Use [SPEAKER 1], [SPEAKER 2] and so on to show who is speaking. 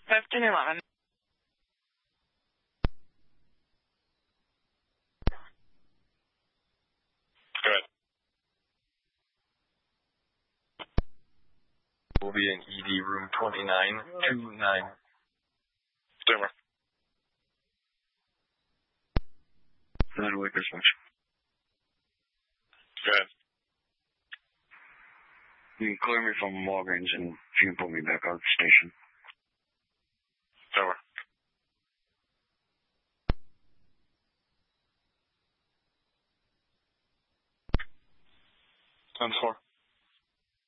[SPEAKER 1] 1511.
[SPEAKER 2] Good. Will be in ED room 2929. Zoomer.
[SPEAKER 3] Nine Wakers function.
[SPEAKER 2] Good.
[SPEAKER 3] You can clear me from Walgreens and you can put me back out of the station.
[SPEAKER 2] Over. 10-4.